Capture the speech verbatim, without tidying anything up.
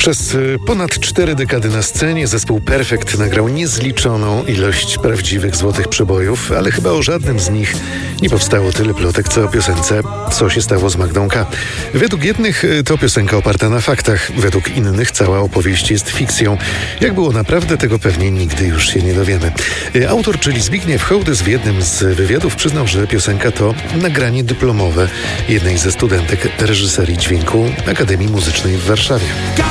Przez y, ponad cztery dekady na scenie zespół Perfekt nagrał niezliczoną ilość prawdziwych złotych przebojów, ale chyba o żadnym z nich nie powstało tyle plotek, co o piosence Co się stało z Magdą K. Według jednych y, to piosenka oparta na faktach, według innych cała opowieść jest fikcją. Jak było naprawdę, tego pewnie nigdy już się nie dowiemy. Y, autor, czyli Zbigniew Hołdys, w jednym z wywiadów przyznał, że piosenka to nagranie dyplomowe jednej ze studentek reżyserii dźwięku Akademii Muzycznej w Warszawie.